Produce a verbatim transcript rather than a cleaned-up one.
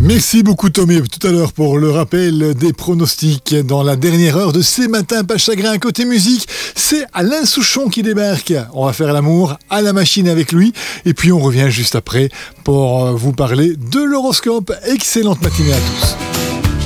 Merci beaucoup Tommy tout à l'heure pour le rappel des pronostics dans la dernière heure de C'est Matin Pas Chagrin. Côté musique, c'est Alain Souchon qui débarque. On va faire l'amour à la machine avec lui et puis on revient juste après pour vous parler de l'horoscope. Excellente matinée à tous.